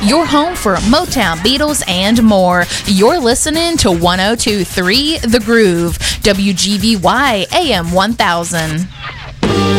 your home for Motown, Beatles, and more. You're listening to 102.3 The Groove, WGVY AM 1000.